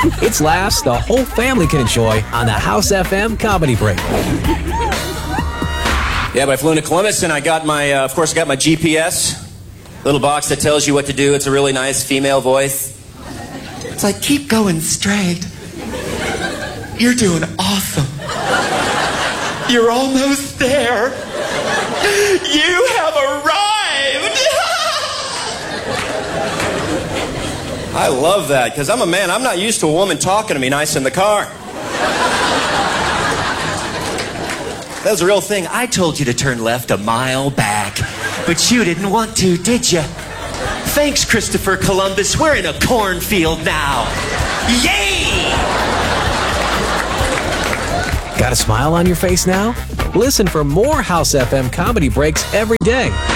It's laughs the whole family can enjoy on the House FM Comedy Break. Yeah, but I flew into Columbus and I got my, of course, I got my GPS. Little box that tells you what to do. It's a really nice female voice. It's like, keep going straight. You're doing awesome. You're almost there. You have arrived. I love that, because I'm a man. I'm not used to a woman talking to me nice in the car. That was a real thing. I told you to turn left a mile back, but you didn't want to, did you? Thanks, Christopher Columbus. We're in a cornfield now. Yay! Got a smile on your face now? Listen for more House FM Comedy Breaks every day